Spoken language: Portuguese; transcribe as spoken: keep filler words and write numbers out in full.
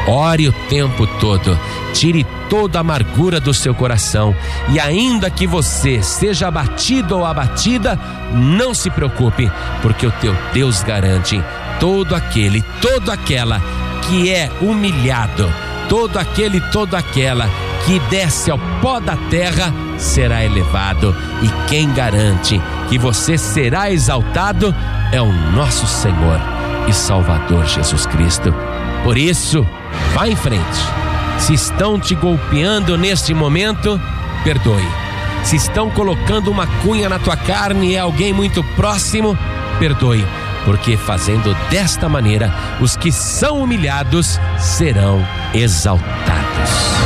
Ore o tempo todo, tire toda a amargura do seu coração, e ainda que você seja abatido ou abatida, não se preocupe, porque o teu Deus garante: todo aquele, toda aquela que é humilhado, todo aquele, toda aquela que desce ao pó da terra será elevado, e quem garante que você será exaltado é o nosso Senhor e Salvador Jesus Cristo. Por isso, vá em frente. Se estão te golpeando neste momento, perdoe. Se estão colocando uma cunha na tua carne e é alguém muito próximo, perdoe, porque fazendo desta maneira, os que são humilhados serão exaltados.